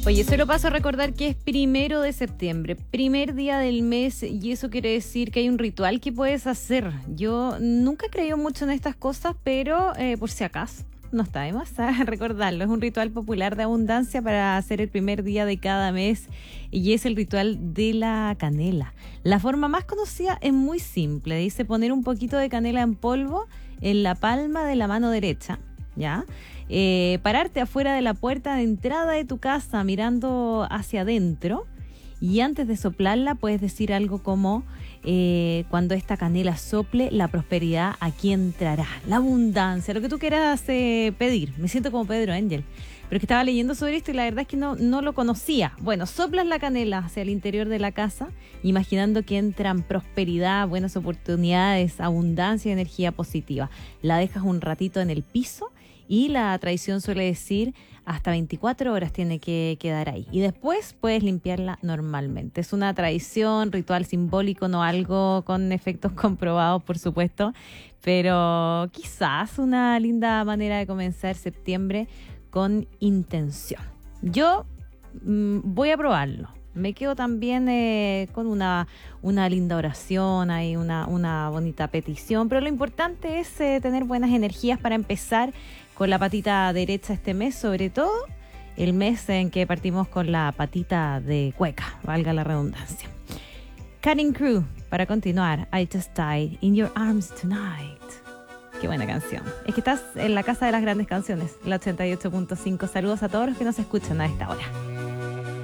Oye, solo paso a recordar que es 1 de septiembre, primer día del mes, y eso quiere decir que hay un ritual que puedes hacer. Yo nunca he creído mucho en estas cosas, pero por si acaso, no está de más recordarlo. Es un ritual popular de abundancia para hacer el primer día de cada mes, y es el ritual de la canela. La forma más conocida es muy simple, dice poner un poquito de canela en polvo en la palma de la mano derecha, ¿ya? Pararte afuera de la puerta de entrada de tu casa mirando hacia adentro, y antes de soplarla puedes decir algo como cuando esta canela sople, la prosperidad aquí entrará, la abundancia, lo que tú quieras pedir. Me siento como Pedro Ángel, pero es que estaba leyendo sobre esto y la verdad es que no lo conocía. Bueno, soplas la canela hacia el interior de la casa, imaginando que entran prosperidad, buenas oportunidades, abundancia y energía positiva. La dejas un ratito en el piso y la tradición suele decir hasta 24 horas tiene que quedar ahí. Y después puedes limpiarla normalmente. Es una tradición, ritual simbólico, no algo con efectos comprobados, por supuesto, pero quizás una linda manera de comenzar septiembre con intención. Yo voy a probarlo. Me quedo también con una linda oración, hay una bonita petición, pero lo importante es tener buenas energías para empezar con la patita derecha este mes, sobre todo el mes en que partimos con la patita de cueca, valga la redundancia. Cutting Crew, para continuar, I Just Died in Your Arms Tonight. Qué buena canción. Es que estás en la casa de las grandes canciones, la 88.5. Saludos a todos los que nos escuchan a esta hora.